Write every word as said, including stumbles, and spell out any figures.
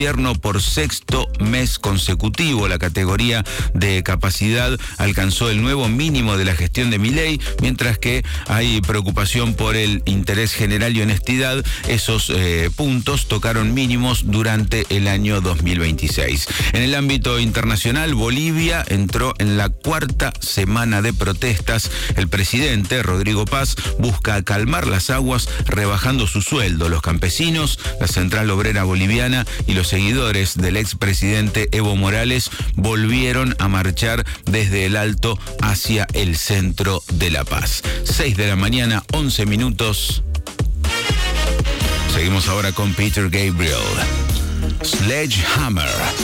gobierno por sexto mes consecutivo. La categoría de capacidad alcanzó el nuevo mínimo de la gestión de Milei, mientras que hay preocupación por el interés general y honestidad. Esos eh, puntos tocaron mínimos durante el año dos mil veintiséis. En el ámbito internacional, Bolivia entró en la cuarta semana de protestas. El presidente, Rodrigo Paz, busca calmar las aguas rebajando su sueldo. Los campesinos, la Central Obrera Boliviana y los seguidores del expresidente Evo Morales volvieron a marchar desde el Alto hacia el centro de La Paz. seis de la mañana, once minutos. Seguimos ahora con Peter Gabriel. Sledgehammer.